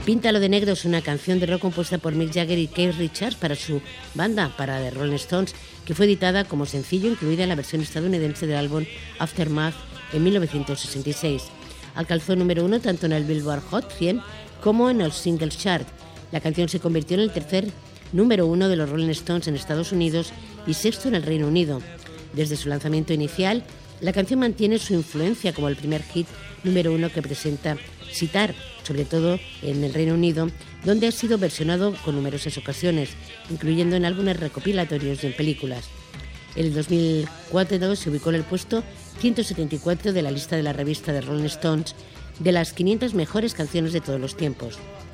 Píntalo de negro es una canción de rock compuesta por Mick Jagger y Keith Richards para su banda, para The Rolling Stones, que fue editada como sencillo, incluida en la versión estadounidense del álbum Aftermath en 1966. Alcanzó el número 1 tanto en el Billboard Hot 100 como en el Singles Chart. La canción se convirtió en el tercer número 1 de los Rolling Stones en Estados Unidos y sexto en el Reino Unido. Desde su lanzamiento inicial, la canción mantiene su influencia como el primer hit número 1 que presenta Sitar, sobre todo en el Reino Unido, donde ha sido versionado con numerosas ocasiones, incluyendo en álbumes recopilatorios y en películas. En el 2004 se ubicó en el puesto 174 de la lista de la revista de Rolling Stones de las 500 mejores canciones de todos los tiempos.